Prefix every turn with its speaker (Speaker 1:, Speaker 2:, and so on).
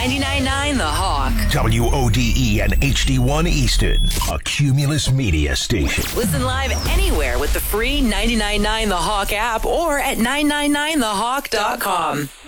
Speaker 1: 99.9 The Hawk.
Speaker 2: WODE and HD1 Easton, a Cumulus Media station.
Speaker 1: Listen live anywhere with the free 99.9 The Hawk app or at 999thehawk.com.